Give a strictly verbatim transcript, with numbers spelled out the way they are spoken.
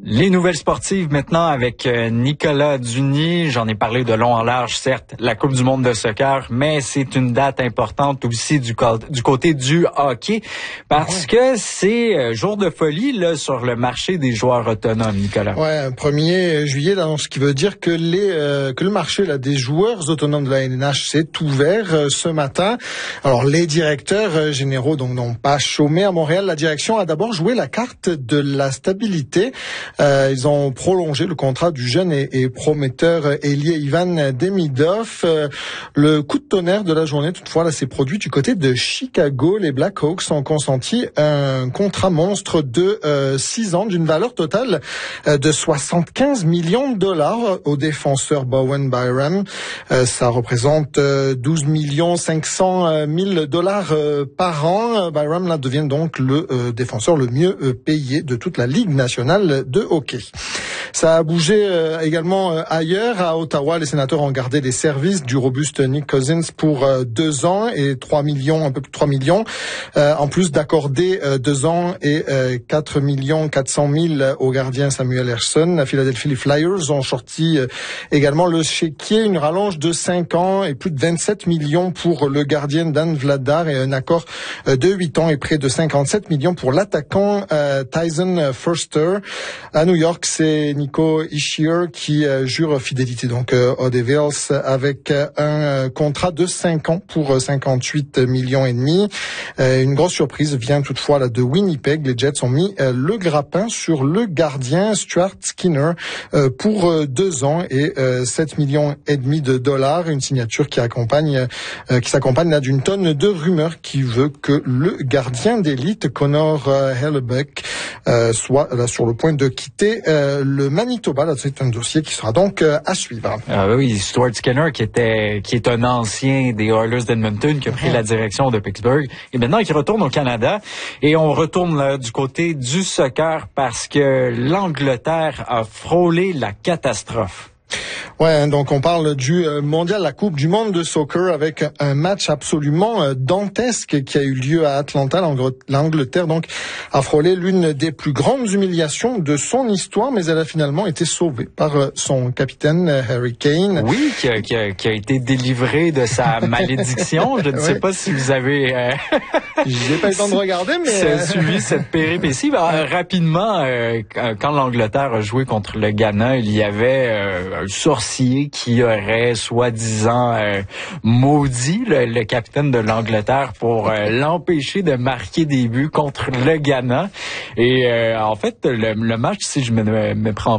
Les nouvelles sportives maintenant avec Nicolas Duny. J'en ai parlé de long en large, certes, la Coupe du monde de soccer, mais c'est une date importante aussi du, du côté du hockey parce que c'est jour de folie là sur le marché des joueurs autonomes, Nicolas. Ouais, premier juillet, là, ce qui veut dire que les euh, que le marché là des joueurs autonomes de la L N H s'est ouvert euh, ce matin. Alors les directeurs euh, généraux donc n'ont pas chômé à Montréal. La direction a d'abord joué la carte de la stabilité. Euh, ils ont prolongé le contrat du jeune et, et prometteur ailier Ivan Demidov. Euh, le coup de tonnerre de la journée, toutefois, là, s'est produit du côté de Chicago. Les Blackhawks ont consenti un contrat monstre de euh, six ans d'une valeur totale euh, de soixante-quinze millions de dollars au défenseur Bowen Byram. Euh, ça représente euh, douze millions cinq cent mille dollars euh, par an. Byram là devient donc le euh, défenseur le mieux euh, payé de toute la Ligue nationale de hockey. Ça a bougé euh, également euh, ailleurs. À Ottawa, les sénateurs ont gardé les services du robuste Nick Cousins pour euh, deux ans et trois millions, un peu plus de trois millions, euh, en plus d'accorder euh, deux ans et euh, quatre millions quatre cent mille au gardien Samuel Ersson. La Philadelphie Flyers ont sorti euh, également le chéquier, une rallonge de cinq ans et plus de vingt-sept millions pour le gardien Dan Vladar et un accord euh, de huit ans et près de cinquante-sept millions pour l'attaquant euh, Tyson Foerster. À New York, c'est Nico Hischier qui euh, jure fidélité donc euh, aux Devils avec euh, un euh, contrat de cinq ans pour euh, cinquante-huit millions et demi. Euh, une grosse surprise vient toutefois là de Winnipeg. Les Jets ont mis euh, le grappin sur le gardien Stuart Skinner euh, pour euh, deux ans et euh, sept millions et demi de dollars. Une signature qui accompagne, euh, qui s'accompagne là d'une tonne de rumeurs qui veut que le gardien d'élite Connor euh, Hellebuyck euh, soit là sur le point de quitter euh, le Manitoba. Là, c'est un dossier qui sera donc euh, à suivre. Ah oui, Stuart Skinner qui était qui est un ancien des Oilers d'Edmonton qui a pris la direction de Pittsburgh et maintenant qui retourne au Canada. Et on retourne là, du côté du soccer parce que l'Angleterre a frôlé la catastrophe. Ouais, donc on parle du mondial, la Coupe du monde de soccer avec un match absolument dantesque qui a eu lieu à Atlanta. L'Angleterre donc a frôlé l'une des plus grandes humiliations de son histoire, mais elle a finalement été sauvée par son capitaine Harry Kane. Oui, qui a, qui a, qui a été délivré de sa malédiction. Je ne ouais. sais pas si vous avez... Euh... J'ai pas eu le temps de regarder, mais... suivi cette péripétie. Ben, rapidement, euh, quand l'Angleterre a joué contre le Ghana, il y avait euh, un sorcier qui aurait soi-disant euh, maudit le, le capitaine de l'Angleterre pour euh, l'empêcher de marquer des buts contre le Ghana. Et euh, en fait, le, le match, si je me, me prends